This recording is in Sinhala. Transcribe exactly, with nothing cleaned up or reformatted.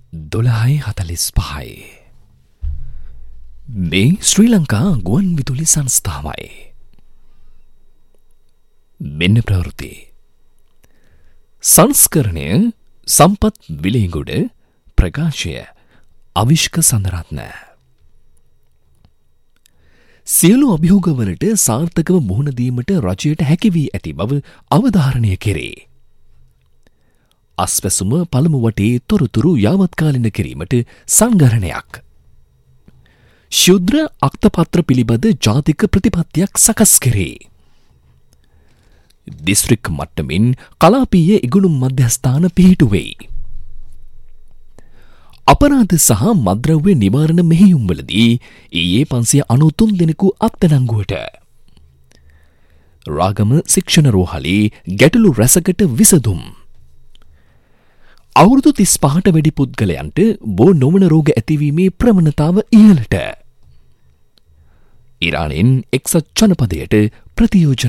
දොළහයි හතළිස් පහයි. මේ ශ්‍රී ලංකා ගුවන් විදුලි සංස්ථාවයි. මෙන්න ප්‍රවෘත්ති. සංස්කරණය සම්පත් විලේගොඩ, ප්‍රකාශය අවිෂ්ක සඳරත්න. සියලු අභියෝගවලට සාර්ථකව මුහුණ දීමට රජයට හැකි වී ඇති බව අවධාරණය කෙරේ. අස්වැසුම පළමු වටේ තොරතුරු යාවත්කාලින කිරීමට සංගරණයක්. ශුද්‍ර අක්තපත්‍ර පිළිබඳ ජාතික ප්‍රතිපත්තියක් සකස් කෙරේ. දිස්ත්‍රික් මට්ටමින් කලාපීය ඉගුණුම් මධ්‍යස්ථාන පිහිටුවෙයි. අපරාධ සහ මද්‍රව්‍ය නිවාරණ මෙහෙයුම්වලදී ඊයේ පන්සිය අනූ තුන් දෙනෙකු අත්අඩංගුවට. රාගම ශික්ෂණ රෝහලේ ගැටලු රැසකට විසඳුම්. අවුරුදු තිස් පහට වැඩි පුද්ගලයන්ට බෝ නොවන රෝග ඇතිවීමේ ප්‍රවණතාව ඉහළට. ඉරානයෙන් එක්සත් ජනපදයට ප්‍රතියෝජන